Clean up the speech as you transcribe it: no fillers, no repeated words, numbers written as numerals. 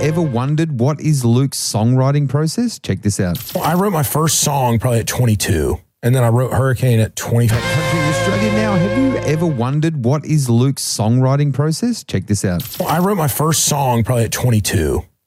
ever wondered what is Luke's songwriting process? Check this out. I wrote my first song probably at 22, and then I wrote Hurricane at 25. Country Australia now. Have you ever wondered what is Luke's songwriting process? Check this out. I wrote my first song probably at 22,